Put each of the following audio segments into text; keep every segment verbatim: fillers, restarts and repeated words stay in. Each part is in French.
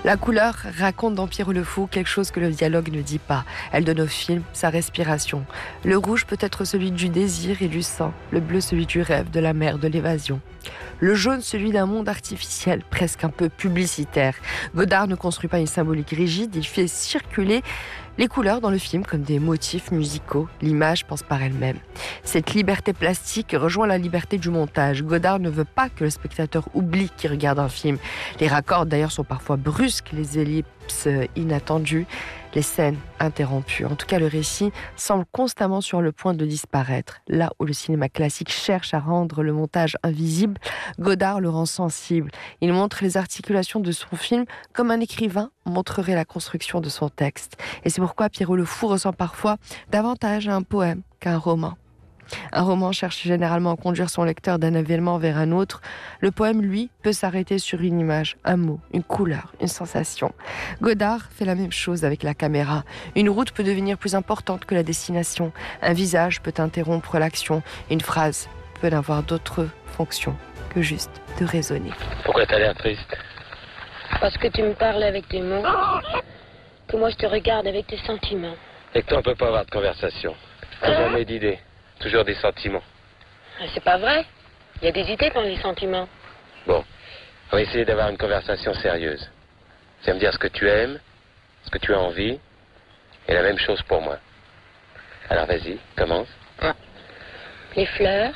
La couleur raconte dans Pierrot le Fou quelque chose que le dialogue ne dit pas. Elle donne au film sa respiration. Le rouge peut être celui du désir et du sang, le bleu celui du rêve, de la mer, de l'évasion. Le jaune celui d'un monde artificiel, presque un peu publicitaire. Godard ne construit pas une symbolique rigide, il fait circuler les couleurs dans le film comme des motifs musicaux. L'image pense par elle-même. Cette liberté plastique rejoint la liberté du montage. Godard ne veut pas que le spectateur oublie qu'il regarde un film. Les raccords d'ailleurs sont parfois brusques, les ellipses inattendues, les scènes interrompues. En tout cas, le récit semble constamment sur le point de disparaître. Là où le cinéma classique cherche à rendre le montage invisible, Godard le rend sensible. Il montre les articulations de son film comme un écrivain montrerait la construction de son texte. Et c'est pourquoi Pierrot le Fou ressemble parfois davantage à un poème qu'à un roman. Un roman cherche généralement à conduire son lecteur d'un événement vers un autre. Le poème, lui, peut s'arrêter sur une image, un mot, une couleur, une sensation. Godard fait la même chose avec la caméra. Une route peut devenir plus importante que la destination. Un visage peut interrompre l'action. Une phrase peut n'avoir d'autre fonction que juste de résonner. Pourquoi t'as l'air triste? Parce que tu me parles avec tes mots, que moi je te regarde avec tes sentiments. Et que toi on peut pas avoir de conversation. T'as jamais d'idées. Toujours des sentiments. C'est pas vrai. Il y a des idées dans les sentiments. Bon, on va essayer d'avoir une conversation sérieuse. Tu vas me dire ce que tu aimes, ce que tu as envie, et la même chose pour moi. Alors vas-y, commence. Ah. Les fleurs,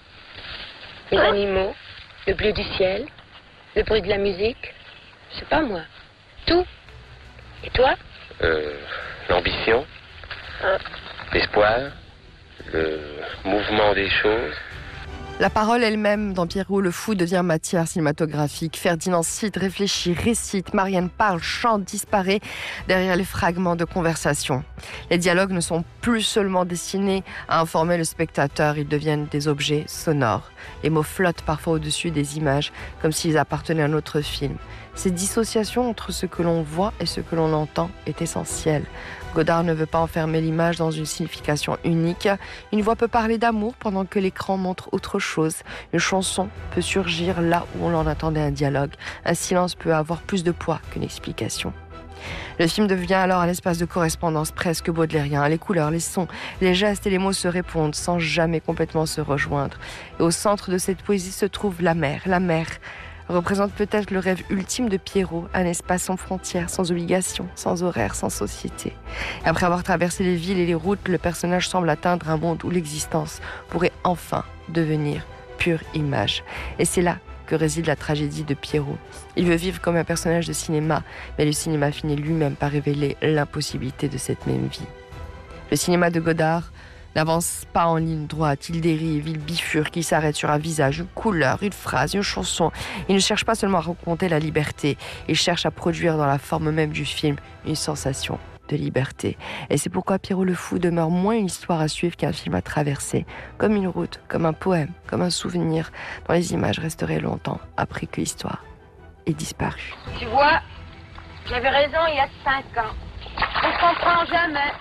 les ah. animaux, le bleu du ciel, le bruit de la musique. Je sais pas moi. Tout. Et toi? Euh, l'ambition, ah. l'espoir, le mouvement des choses. La parole elle-même dans Pierrot le Fou devient matière cinématographique. Ferdinand cite, réfléchit, récite, Marianne parle, chante, disparaît derrière les fragments de conversation. Les dialogues ne sont plus seulement destinés à informer le spectateur, ils deviennent des objets sonores. Les mots flottent parfois au-dessus des images, comme s'ils appartenaient à un autre film. Cette dissociation entre ce que l'on voit et ce que l'on entend est essentielle. Godard ne veut pas enfermer l'image dans une signification unique. Une voix peut parler d'amour pendant que l'écran montre autre chose. Une chanson peut surgir là où on en attendait un dialogue. Un silence peut avoir plus de poids qu'une explication. Le film devient alors un espace de correspondance presque baudelairien. Les couleurs, les sons, les gestes et les mots se répondent sans jamais complètement se rejoindre. Et au centre de cette poésie se trouve la mer. La mer représente peut-être le rêve ultime de Pierrot, un espace sans frontières, sans obligations, sans horaires, sans société. Après avoir traversé les villes et les routes, le personnage semble atteindre un monde où l'existence pourrait enfin devenir pure image. Et c'est là que réside la tragédie de Pierrot. Il veut vivre comme un personnage de cinéma, mais le cinéma finit lui-même par révéler l'impossibilité de cette même vie. Le cinéma de Godard n'avance pas en ligne droite, il dérive, il bifurque, il s'arrête sur un visage, une couleur, une phrase, une chanson. Il ne cherche pas seulement à raconter la liberté, il cherche à produire dans la forme même du film une sensation de liberté. Et c'est pourquoi Pierrot le Fou demeure moins une histoire à suivre qu'un film à traverser, comme une route, comme un poème, comme un souvenir, dont les images resteraient longtemps après que l'histoire ait disparu. Tu vois, j'avais raison il y a cinq ans. On ne comprend jamais.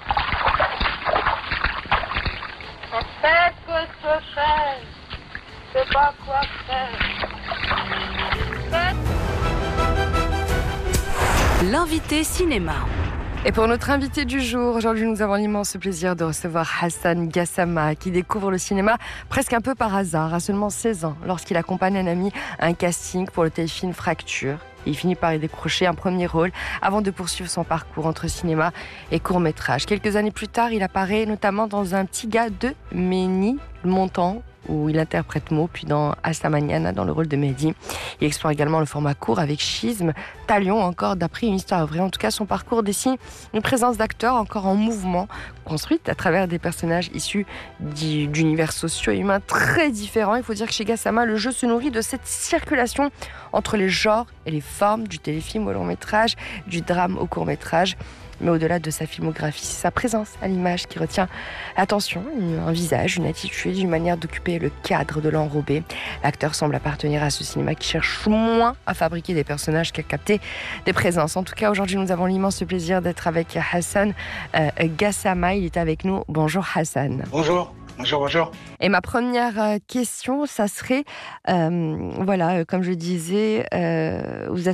On sait ce que je fais, je sais pas quoi faire. L'invité cinéma. Et pour notre invité du jour, aujourd'hui nous avons l'immense plaisir de recevoir Hassan Gassama qui découvre le cinéma presque un peu par hasard à seulement seize ans lorsqu'il accompagne un ami à un casting pour le téléfilm Fracture. Il finit par y décrocher un premier rôle avant de poursuivre son parcours entre cinéma et court-métrage. Quelques années plus tard, il apparaît notamment dans Un petit gars de Ménilmontant, où il interprète Mo, puis dans Hasta Mañana dans le rôle de Mehdi. Il explore également le format court avec Schisme, Talion encore d'après une histoire vraie. En tout cas, son parcours dessine une présence d'acteurs encore en mouvement, construite à travers des personnages issus d'univers sociaux et humains très différents. Il faut dire que chez Gassama, le jeu se nourrit de cette circulation entre les genres et les formes, du téléfilm au long-métrage, du drame au court-métrage. Mais au-delà de sa filmographie, c'est sa présence à l'image qui retient l'attention, un visage, une attitude, une manière d'occuper le cadre de l'enrobé. L'acteur semble appartenir à ce cinéma qui cherche moins à fabriquer des personnages qu'à capter des présences. En tout cas, aujourd'hui, nous avons l'immense plaisir d'être avec Hassan euh, Gassama. Il est avec nous. Bonjour Hassan. Bonjour. Bonjour, bonjour. Et ma première question, ça serait, euh, voilà, comme je disais, euh, vous êtes